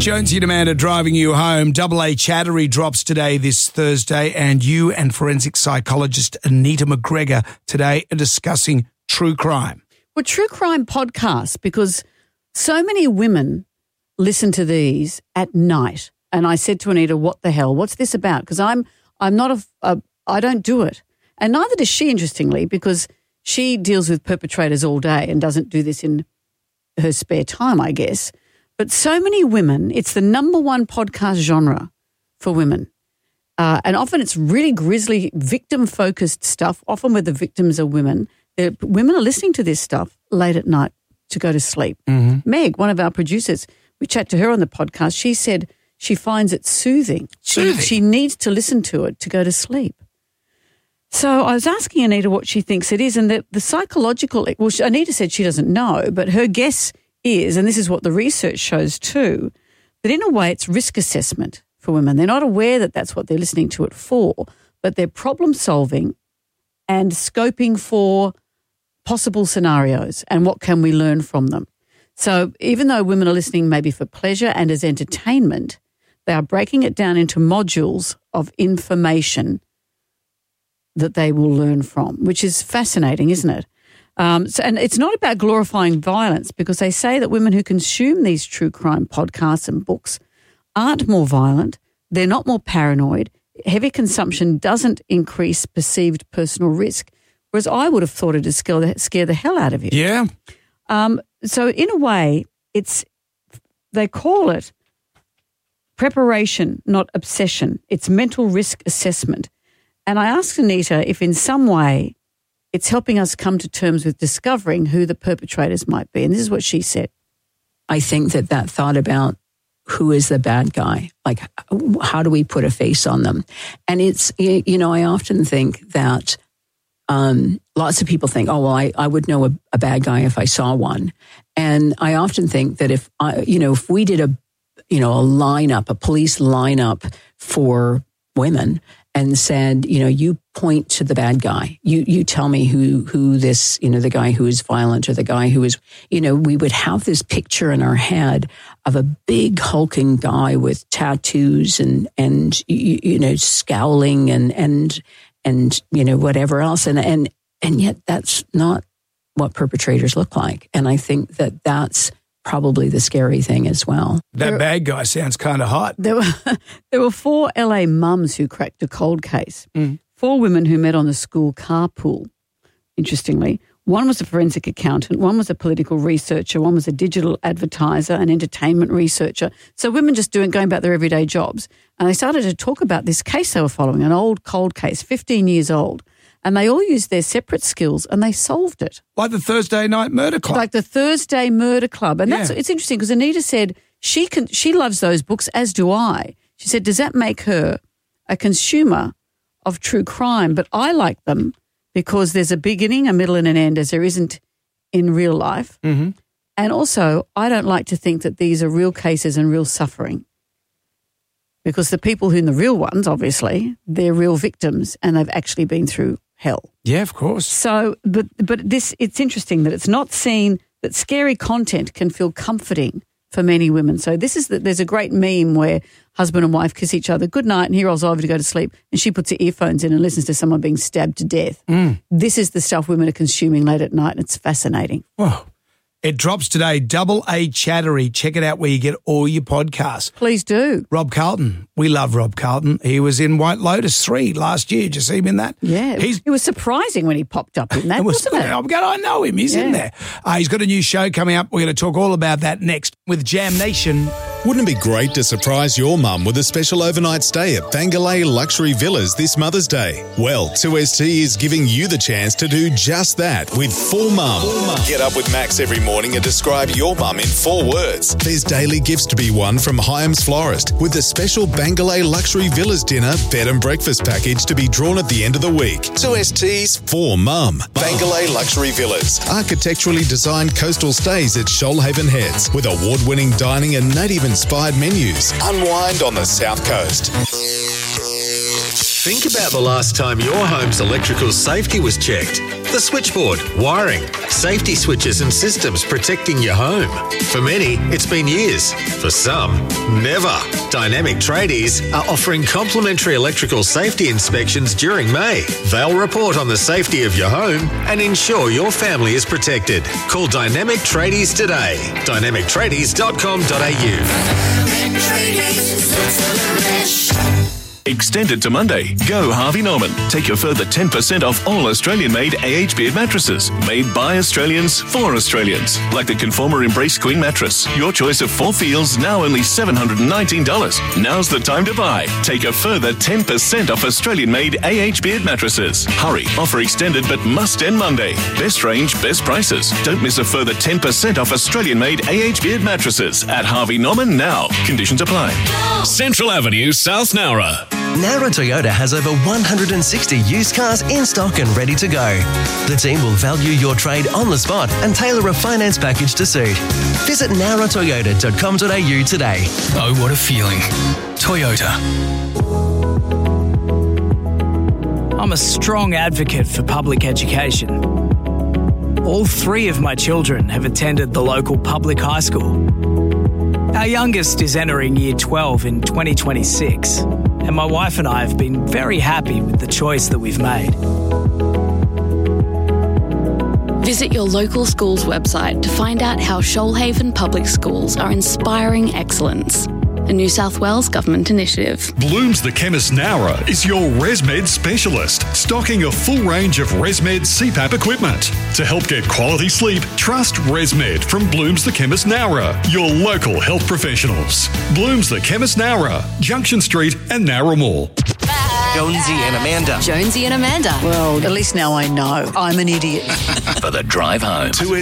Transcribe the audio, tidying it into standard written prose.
Jonesy and Amanda driving you home. Double A Chattery drops today, this Thursday, and you and forensic psychologist Anita McGregor today are discussing true crime. Well, true crime podcasts, because so many women listen to these at night. And I said to Anita, what the hell? What's this about? Because I'm not I don't do it. And neither does she, interestingly, because she deals with perpetrators all day and doesn't do this in her spare time, I guess. But so many women, it's the number one podcast genre for women. And often it's really grisly, victim-focused stuff, often where the victims are women. Women are listening to this stuff late at night to go to sleep. Mm-hmm. Meg, one of our producers, we chat to her on the podcast. She said she finds it soothing. She needs to listen to it to go to sleep. So I was asking Anita what she thinks it is, and the psychological, well, Anita said she doesn't know, but her guess is, and this is what the research shows too, that in a way it's risk assessment for women. They're not aware that that's what they're listening to it for, but they're problem solving and scoping for possible scenarios and what can we learn from them. So even though women are listening maybe for pleasure and as entertainment, they are breaking it down into modules of information that they will learn from, which is fascinating, isn't it? And it's not about glorifying violence, because they say that women who consume these true crime podcasts and books aren't more violent, they're not more paranoid. Heavy consumption doesn't increase perceived personal risk, whereas I would have thought it would scare the hell out of you. Yeah. So in a way, they call it preparation, not obsession. It's mental risk assessment. And I asked Anita if in some way it's helping us come to terms with discovering who the perpetrators might be. And this is what she said. I think that thought about who is the bad guy, like how do we put a face on them? And it's, I often think that lots of people think, oh, well, I would know a bad guy if I saw one. And I often think that if we did a police lineup for women and said, you point to the bad guy. You tell me who this, the guy who is violent or the guy who is, we would have this picture in our head of a big hulking guy with tattoos and scowling and whatever else. And yet that's not what perpetrators look like. And I think that that's probably the scary thing as well. That bad guy sounds kind of hot. There were 4 LA mums who cracked a cold case. 4 women who met on the school carpool, interestingly. One was a forensic accountant, one was a political researcher, one was a digital advertiser, an entertainment researcher. So women just going about their everyday jobs. And they started to talk about this case they were following, an old cold case, 15 years old. And they all used their separate skills and they solved it. Like the Thursday Night Murder Club. Like the Thursday Murder Club. And it's interesting because Anita said she loves those books, as do I. She said, does that make her a consumer of true crime? But I like them because there's a beginning, a middle and an end, as there isn't in real life. Mm-hmm. And also, I don't like to think that these are real cases and real suffering, because the people who in the real ones, obviously, they're real victims and they've actually been through hell. Yeah, of course. So, but it's interesting that it's not seen that scary content can feel comforting for many women. So there's a great meme where husband and wife kiss each other, good night, and he rolls over to go to sleep, and she puts her earphones in and listens to someone being stabbed to death. This is the stuff women are consuming late at night, and it's fascinating. Whoa. It drops today, Double A Chattery. Check it out where you get all your podcasts. Please do. Rob Carlton. We love Rob Carlton. He was in White Lotus 3 last year. Did you see him in that? Yeah. It was surprising when he popped up in that, wasn't it? I know him. He's in there. He's got a new show coming up. We're going to talk all about that next with Jam Nation. Wouldn't it be great to surprise your mum with a special overnight stay at Bangalore Luxury Villas this Mother's Day? Well, 2ST is giving you the chance to do just that with For Mum. Get up with Max every morning and describe your mum in 4 words. There's daily gifts to be won from Hyams Florist with the special Bangalore Luxury Villas dinner, bed and breakfast package to be drawn at the end of the week. 2ST's For Mum. Bangalore Luxury Villas. Architecturally designed coastal stays at Shoalhaven Heads with award-winning dining and native-inspired menus. Unwind on the South Coast. Think about the last time your home's electrical safety was checked. The switchboard, wiring, safety switches and systems protecting your home. For many, it's been years. For some, never. Dynamic Tradies are offering complimentary electrical safety inspections during May. They'll report on the safety of your home and ensure your family is protected. Call Dynamic Tradies today. dynamictradies.com.au. Extended to Monday. Go Harvey Norman. Take a further 10% off all Australian-made AH Beard mattresses. Made by Australians for Australians. Like the Conformer Embrace Queen mattress. Your choice of 4 feels, now only $719. Now's the time to buy. Take a further 10% off Australian-made AH Beard mattresses. Hurry. Offer extended but must end Monday. Best range, best prices. Don't miss a further 10% off Australian-made AH Beard mattresses at Harvey Norman now. Conditions apply. Central Avenue, South Nowra. Nowra Toyota has over 160 used cars in stock and ready to go. The team will value your trade on the spot and tailor a finance package to suit. Visit nowratoyota.com.au today. Oh, what a feeling. Toyota. I'm a strong advocate for public education. All 3 of my children have attended the local public high school. Our youngest is entering Year 12 in 2026, and my wife and I have been very happy with the choice that we've made. Visit your local school's website to find out how Shoalhaven Public Schools are inspiring excellence. A New South Wales Government initiative. Blooms the Chemist Nowra is your ResMed specialist, stocking a full range of ResMed CPAP equipment. To help get quality sleep, trust ResMed from Blooms the Chemist Nowra, your local health professionals. Blooms the Chemist Nowra, Junction Street and Nowra Mall. Jonesy and Amanda. Well, at least now I know I'm an idiot. For the drive home.